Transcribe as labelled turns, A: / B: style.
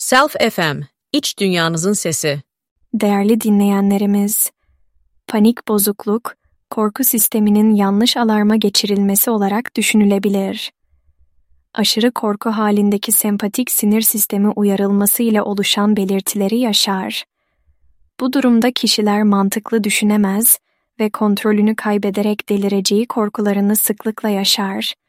A: Self FM, iç dünyanızın sesi.
B: Değerli dinleyenlerimiz, panik bozukluk, korku sisteminin yanlış alarma geçirilmesi olarak düşünülebilir. Aşırı korku halindeki sempatik sinir sistemi uyarılması ile oluşan belirtileri yaşar. Bu durumda kişiler mantıklı düşünemez ve kontrolünü kaybederek delireceği korkularını sıklıkla yaşar.